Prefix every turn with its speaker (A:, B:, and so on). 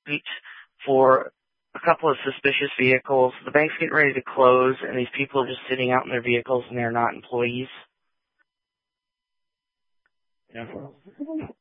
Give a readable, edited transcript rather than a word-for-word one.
A: wait for a couple of suspicious vehicles. The bank's getting ready to close, and these people are just sitting out in their vehicles, and they're not employees. Yeah.